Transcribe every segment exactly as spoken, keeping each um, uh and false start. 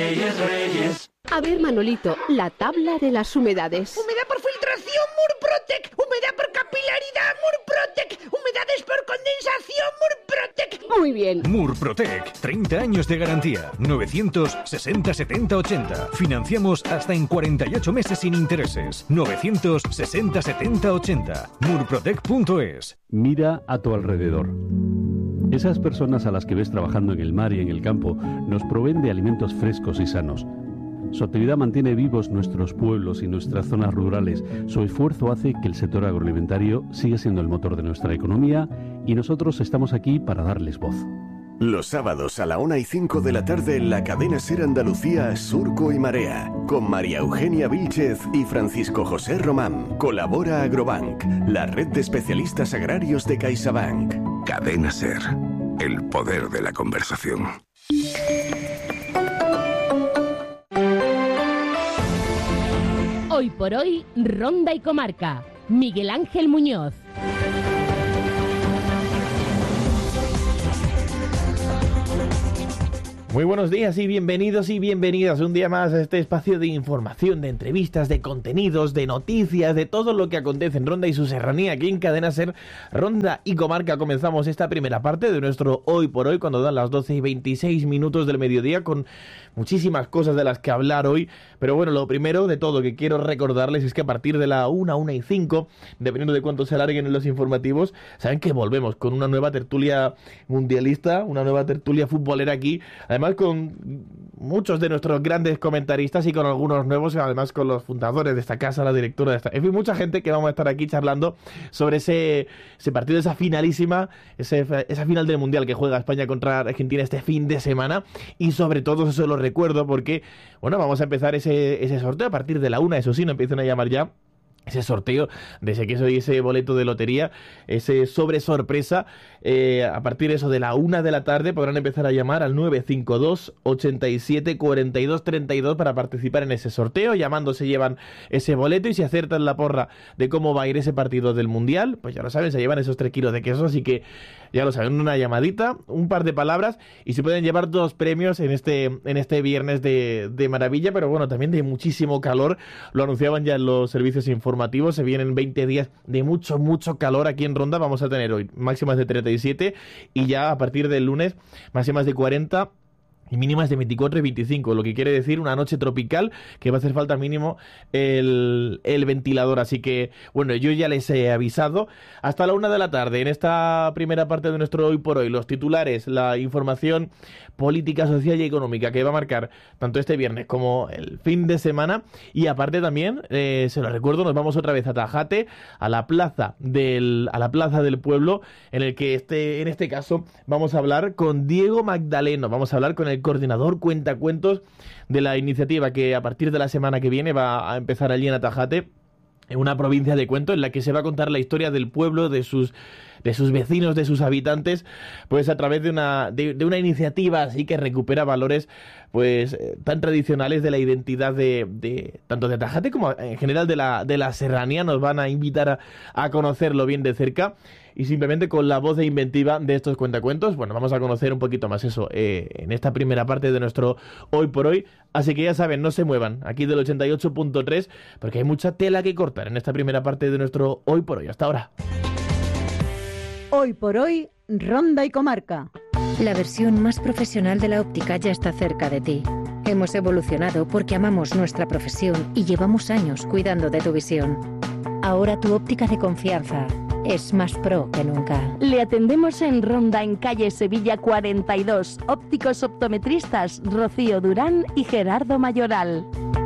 Reyes, Reyes. A ver, Manolito, la tabla de las humedades. Humedad por filtración, Murprotec. Humedad por capilaridad, Murprotec. Humedades por condensación, Murprotec. Muy bien. Murprotec, treinta años de garantía. novecientos sesenta setenta ochenta. Financiamos hasta en cuarenta y ocho meses sin intereses. novecientos sesenta setenta ochenta. murprotec punto es. Mira a tu alrededor. Esas personas a las que ves trabajando en el mar y en el campo nos proveen de alimentos frescos y sanos. Su actividad mantiene vivos nuestros pueblos y nuestras zonas rurales. Su esfuerzo hace que el sector agroalimentario siga siendo el motor de nuestra economía y nosotros estamos aquí para darles voz. Los sábados a la una y cinco de la tarde en la cadena SER Andalucía, Surco y Marea, con María Eugenia Vílchez y Francisco José Román. Colabora Agrobank, la red de especialistas agrarios de CaixaBank. Cadena SER, el poder de la conversación. Hoy por hoy, Ronda y Comarca. Miguel Ángel Muñoz. Muy buenos días y bienvenidos y bienvenidas un día más a este espacio de información, de entrevistas, de contenidos, de noticias, de todo lo que acontece en Ronda y su serranía aquí en Cadena SER, Ronda y Comarca. Comenzamos esta primera parte de nuestro Hoy por Hoy cuando dan las doce y veintiséis minutos del mediodía con muchísimas cosas de las que hablar hoy. Pero bueno, lo primero de todo que quiero recordarles es que a partir de la una, una y cinco, dependiendo de cuánto se alarguen en los informativos, saben que volvemos con una nueva tertulia mundialista, una nueva tertulia futbolera aquí. Además con muchos de nuestros grandes comentaristas y con algunos nuevos, además con los fundadores de esta casa, la directora de esta... En fin, mucha gente que vamos a estar aquí charlando sobre ese, ese partido, esa finalísima, ese, esa final del Mundial que juega España contra Argentina este fin de semana. Y sobre todo eso lo recuerdo porque, bueno, vamos a empezar ese, ese sorteo a partir de la una, eso sí, no empiecen a llamar ya. Ese sorteo de ese queso y ese boleto de lotería, ese sobre sorpresa, eh, a partir de eso de la una de la tarde podrán empezar a llamar al nueve cinco dos, ochenta y siete, cuarenta y dos, treinta y dos para participar en ese sorteo. Llamando se llevan ese boleto y si aciertan la porra de cómo va a ir ese partido del Mundial, pues ya lo saben, se llevan esos tres kilos de queso, así que ya lo saben, una llamadita, un par de palabras y se pueden llevar dos premios en este, en este viernes de, de maravilla, pero bueno, también de muchísimo calor. Lo anunciaban ya en los servicios informativos. Se vienen veinte días de mucho, mucho calor aquí en Ronda. Vamos a tener hoy máximas de treinta y siete y ya a partir del lunes máximas de cuarenta y mínimas de veinticuatro y veinticinco, lo que quiere decir una noche tropical que va a hacer falta mínimo el, el ventilador. Así que, bueno, yo ya les he avisado. Hasta la una de la tarde, en esta primera parte de nuestro Hoy por Hoy, los titulares, la información política, social y económica que va a marcar tanto este viernes como el fin de semana. Y aparte también, eh, se lo recuerdo, nos vamos otra vez a Tajate, a la plaza del, a la plaza del pueblo, en el que este, en este caso vamos a hablar con Diego Magdaleno, vamos a hablar con el coordinador cuentacuentos de la iniciativa que a partir de la semana que viene va a empezar allí en Atajate, en una provincia de cuento en la que se va a contar la historia del pueblo, de sus de sus vecinos, de sus habitantes, pues a través de una de, de una iniciativa así que recupera valores pues eh, tan tradicionales de la identidad de, de tanto de Atajate como en general de la de la serranía. Nos van a invitar a, a conocerlo bien de cerca y simplemente con la voz e inventiva de estos cuentacuentos, bueno, vamos a conocer un poquito más eso eh, en esta primera parte de nuestro Hoy por Hoy. Así que ya saben, no se muevan aquí del ochenta y ocho punto tres porque hay mucha tela que cortar en esta primera parte de nuestro Hoy por Hoy. Hasta ahora. Hoy por hoy, Ronda y Comarca. La versión más profesional de la óptica ya está cerca de ti. Hemos evolucionado porque amamos nuestra profesión y llevamos años cuidando de tu visión. Ahora tu óptica de confianza es más pro que nunca. Le atendemos en Ronda, en calle Sevilla cuarenta y dos. Ópticos optometristas Rocío Durán y Gerardo Mayoral.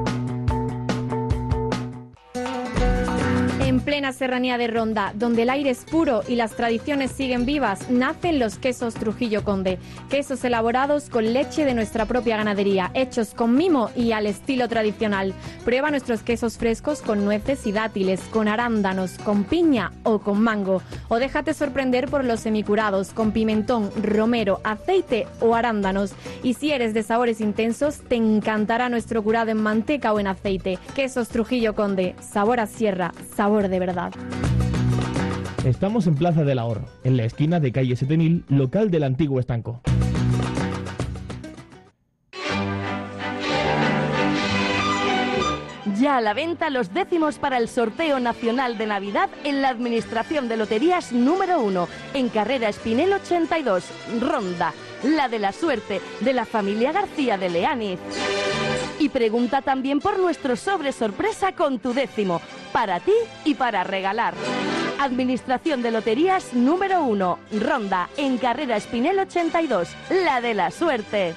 En plena serranía de Ronda, donde el aire es puro y las tradiciones siguen vivas, nacen los quesos Trujillo Conde. Quesos elaborados con leche de nuestra propia ganadería, hechos con mimo y al estilo tradicional. Prueba nuestros quesos frescos con nueces y dátiles, con arándanos, con piña o con mango. O déjate sorprender por los semicurados, con pimentón, romero, aceite o arándanos. Y si eres de sabores intensos, te encantará nuestro curado en manteca o en aceite. Quesos Trujillo Conde, sabor a sierra, sabor de verdad. Estamos en Plaza del Ahorro, en la esquina de calle siete mil, local del antiguo estanco. Ya a la venta los décimos para el sorteo nacional de Navidad en la Administración de Loterías número uno, en Carrera Espinel ochenta y dos, Ronda, la de la suerte, de la familia García de Leániz. Y pregunta también por nuestro sobre sorpresa con tu décimo, para ti y para regalar. Administración de Loterías número uno, Ronda, en Carrera Espinel ochenta y dos, la de la suerte.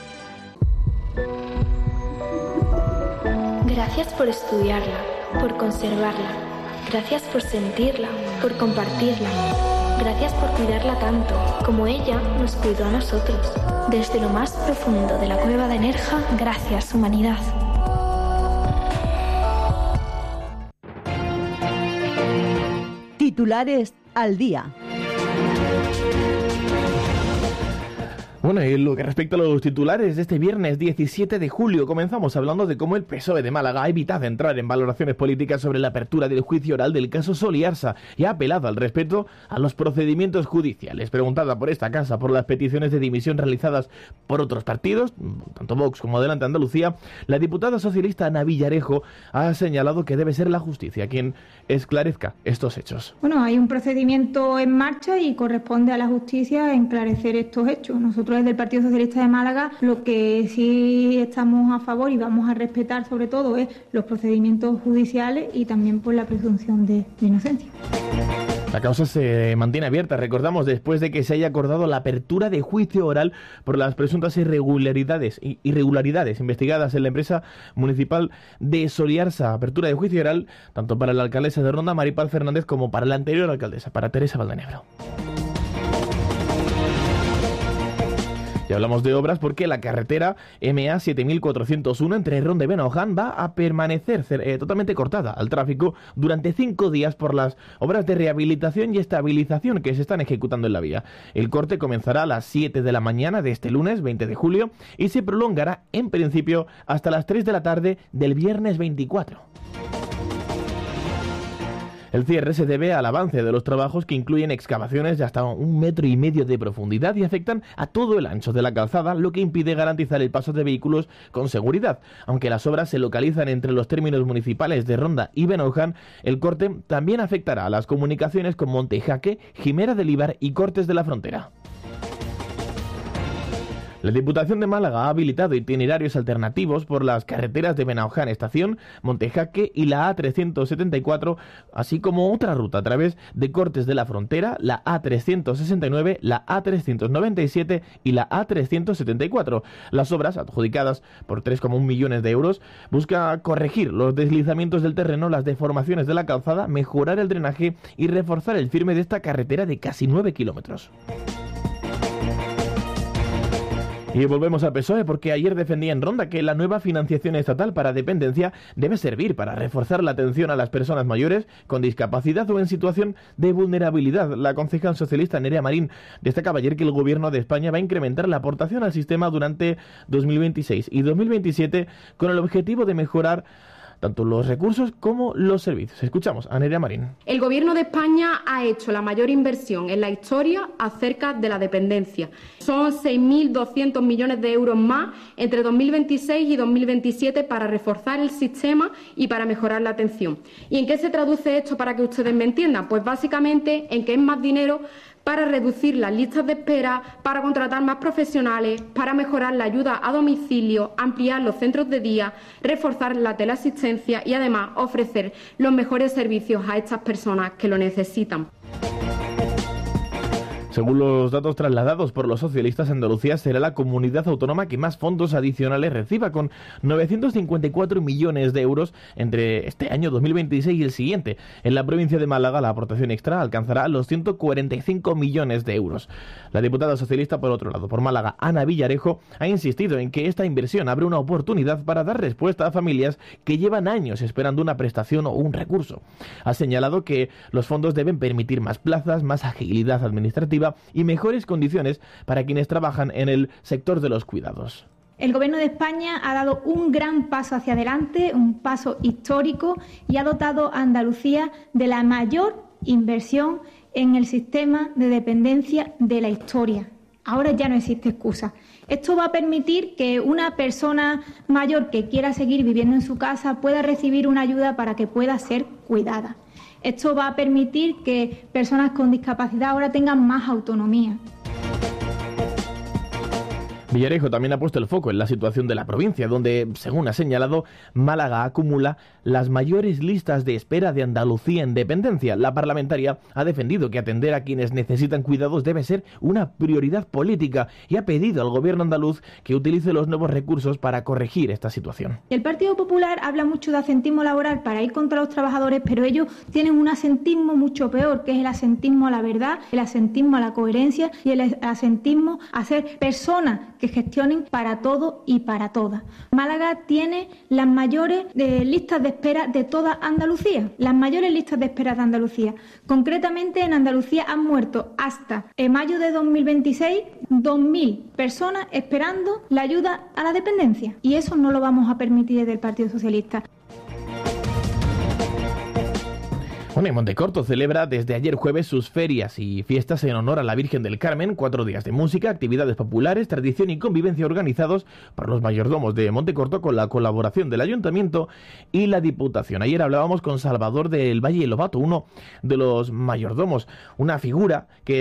Gracias por estudiarla, por conservarla. Gracias por sentirla, por compartirla. Gracias por cuidarla tanto, como ella nos cuidó a nosotros. Desde lo más profundo de la cueva de Nerja, gracias, humanidad. Titulares al día. Bueno, y lo que respecta a los titulares de este viernes diecisiete de julio, comenzamos hablando de cómo el P S O E de Málaga ha evitado entrar en valoraciones políticas sobre la apertura del juicio oral del caso Soliarsa y ha apelado al respeto a los procedimientos judiciales. Preguntada por esta casa por las peticiones de dimisión realizadas por otros partidos, tanto Vox como Adelante Andalucía, la diputada socialista Ana Villarejo ha señalado que debe ser la justicia quien esclarezca estos hechos. Bueno, hay un procedimiento en marcha y corresponde a la justicia esclarecer estos hechos. Nosotros desde el Partido Socialista de Málaga lo que sí estamos a favor y vamos a respetar sobre todo es los procedimientos judiciales y también por la presunción de, de inocencia. La causa se mantiene abierta, recordamos, después de que se haya acordado la apertura de juicio oral por las presuntas irregularidades, irregularidades investigadas en la empresa municipal de Soliarsa. Apertura de juicio oral tanto para la alcaldesa de Ronda, Maripaz Fernández, como para la anterior alcaldesa, para Teresa Valdenebro. Y hablamos de obras porque la carretera M A siete mil cuatrocientos uno entre Ronda y Benoján va a permanecer eh, totalmente cortada al tráfico durante cinco días por las obras de rehabilitación y estabilización que se están ejecutando en la vía. El corte comenzará a las siete de la mañana de este lunes veinte de julio y se prolongará en principio hasta las tres de la tarde del viernes veinticuatro. El cierre se debe al avance de los trabajos que incluyen excavaciones de hasta un metro y medio de profundidad y afectan a todo el ancho de la calzada, lo que impide garantizar el paso de vehículos con seguridad. Aunque las obras se localizan entre los términos municipales de Ronda y Benoján, el corte también afectará a las comunicaciones con Montejaque, Jimera del Ibar y Cortes de la Frontera. La Diputación de Málaga ha habilitado itinerarios alternativos por las carreteras de Benoján Estación, Montejaque y la A trescientos setenta y cuatro, así como otra ruta a través de Cortes de la Frontera, la A trescientos sesenta y nueve, la A trescientos noventa y siete y la A trescientos setenta y cuatro. Las obras, adjudicadas por tres coma uno millones de euros, buscan corregir los deslizamientos del terreno, las deformaciones de la calzada, mejorar el drenaje y reforzar el firme de esta carretera de casi nueve kilómetros. Y volvemos al P S O E porque ayer defendía en Ronda que la nueva financiación estatal para dependencia debe servir para reforzar la atención a las personas mayores con discapacidad o en situación de vulnerabilidad. La concejal socialista Nerea Marín destacaba ayer que el Gobierno de España va a incrementar la aportación al sistema durante dos mil veintiséis y dos mil veintisiete con el objetivo de mejorar tanto los recursos como los servicios. Escuchamos a Nerea Marín. El Gobierno de España ha hecho la mayor inversión en la historia acerca de la dependencia. Son seis mil doscientos millones de euros más entre dos mil veintiséis y dos mil veintisiete para reforzar el sistema y para mejorar la atención. ¿Y en qué se traduce esto para que ustedes me entiendan? Pues básicamente en que es más dinero para reducir las listas de espera, para contratar más profesionales, para mejorar la ayuda a domicilio, ampliar los centros de día, reforzar la teleasistencia y además ofrecer los mejores servicios a estas personas que lo necesitan. Según los datos trasladados por los socialistas, Andalucía será la comunidad autónoma que más fondos adicionales reciba, con novecientos cincuenta y cuatro millones de euros entre este año dos mil veintiséis y el siguiente. En la provincia de Málaga, la aportación extra alcanzará los ciento cuarenta y cinco millones de euros. La diputada socialista, por otro lado, por Málaga, Ana Villarejo, ha insistido en que esta inversión abre una oportunidad para dar respuesta a familias que llevan años esperando una prestación o un recurso. Ha señalado que los fondos deben permitir más plazas, más agilidad administrativa y mejores condiciones para quienes trabajan en el sector de los cuidados. El Gobierno de España ha dado un gran paso hacia adelante, un paso histórico, y ha dotado a Andalucía de la mayor inversión en el sistema de dependencia de la historia. Ahora ya no existe excusa. Esto va a permitir que una persona mayor que quiera seguir viviendo en su casa pueda recibir una ayuda para que pueda ser cuidada. Esto va a permitir que personas con discapacidad ahora tengan más autonomía. Villarejo también ha puesto el foco en la situación de la provincia, donde, según ha señalado, Málaga acumula las mayores listas de espera de Andalucía en dependencia. La parlamentaria ha defendido que atender a quienes necesitan cuidados debe ser una prioridad política y ha pedido al gobierno andaluz que utilice los nuevos recursos para corregir esta situación. El Partido Popular habla mucho de asentismo laboral para ir contra los trabajadores, pero ellos tienen un asentismo mucho peor, que es el asentismo a la verdad, el asentismo a la coherencia y el asentismo a ser personas que gestionen para todo y para todas. Málaga tiene las mayores eh, listas de espera de toda Andalucía, las mayores listas de espera de Andalucía. Concretamente en Andalucía han muerto hasta en mayo de dos mil veintiséis dos mil personas esperando la ayuda a la dependencia y eso no lo vamos a permitir desde el Partido Socialista. Bueno, y Montecorto celebra desde ayer jueves sus ferias y fiestas en honor a la Virgen del Carmen, cuatro días de música, actividades populares, tradición y convivencia organizados por los mayordomos de Montecorto con la colaboración del Ayuntamiento y la Diputación. Ayer hablábamos con Salvador del Valle Lobato, uno de los mayordomos, una figura que